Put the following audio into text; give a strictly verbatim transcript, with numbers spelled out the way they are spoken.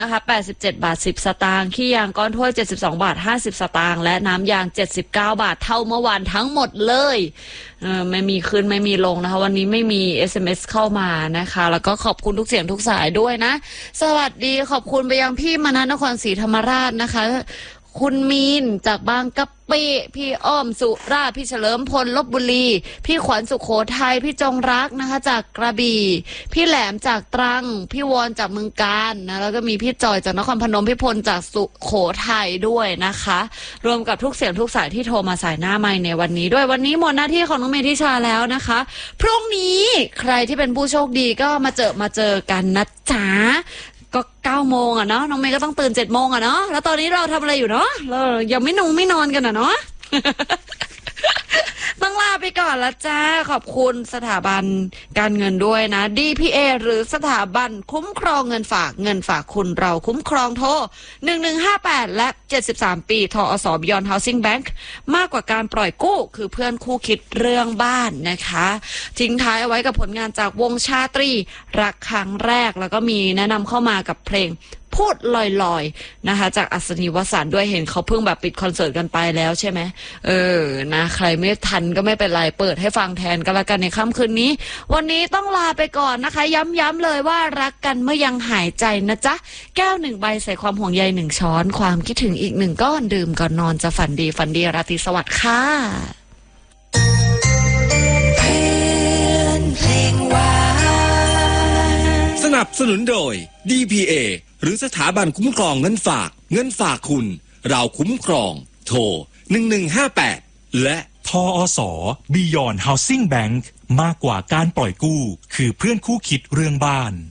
นะคะแปดสิบเจ็ดบาทสิบสตางค์ขี้ยางก้อนถ้วยเจ็ดสิบสองบาทห้าสิบสตางค์และน้ำยางเจ็ดสิบเก้าบาทเท่าเมื่อวานทั้งหมดเลยเออไม่มีขึ้นไม่มีลงนะคะวันนี้ไม่มี เอส เอ็ม เอส เข้ามานะคะแล้วก็ขอบคุณทุกเสียงทุกสายด้วยนะสวัสดีขอบคุณไปยังพี่มนัสนครศรีธรรมราชนะคะคุณมีนจากบางกะปิพี่อ้อมสุราษฎร์พี่เฉลิมพลลพบุรีพี่ขวัญสุโขทัยพี่จงรักนะคะจากกระบี่พี่แหลมจากตรังพี่วอนจากเมืองกาญนะแล้วก็มีพี่จอยจากนครพนมพี่พลจากสุโขทัยด้วยนะคะรวมกับทุกเสียงทุกสายที่โทรมาสายหน้าไมค์ในวันนี้ด้วยวันนี้หมดหน้าที่ของน้องเมธิชาแล้วนะคะพรุ่งนี้ใครที่เป็นผู้โชคดีก็มาเจอมาเจอกันนะจ๊ะก็เก้าโมงอ่ะเนาะน้องเมย์ก็ต้องตื่นเจ็ดโมงอ่ะเนาะแล้วตอนนี้เราทำอะไรอยู่เนาะเรายังไม่นอนไม่นอนกันอ่ะเนาะ ต้องลาไปก่อนละจ้าขอบคุณสถาบันการเงินด้วยนะ ดี พี เอ หรือสถาบันคุ้มครองเงินฝากเงินฝากคุณเราคุ้มครองโทรหนึ่งหนึ่งห้าแปดและเจ็ดสิบสามปีทอส Beyond Housing Bank มากกว่าการปล่อยกู้คือเพื่อนคู่คิดเรื่องบ้านนะคะทิ้งท้ายเอาไว้กับผลงานจากวงชาตรีรักครั้งแรกแล้วก็มีแนะนำเข้ามากับเพลงพูดลอยๆนะคะจากอัศนีวสันต์ด้วยเห็นเขาเพิ่งแบบปิดคอนเสิร์ตกันไปแล้วใช่ไหมเออนะใครไม่ทันก็ไม่เป็นไรเปิดให้ฟังแทนก็แล้วกันในค่ำคืนนี้วันนี้ต้องลาไปก่อนนะคะย้ำๆเลยว่ารักกันเมื่อยังหายใจนะจ๊ะแก้วหนึ่งใบใส่ความห่วงใยหนึ่งช้อนความคิดถึงอีกหนึ่งก้อนดื่มก่อนนอนจะฝันดีฝันดีราตรีสวัสดิ์ค่ะสนับสนุนโดย ดี พี เอ หรือสถาบันคุ้มครองเงินฝากเงินฝากคุณเราคุ้มครองโทรหนึ่งหนึ่งห้าแปดและทอส Beyond Housing Bank มากกว่าการปล่อยกู้คือเพื่อนคู่คิดเรื่องบ้าน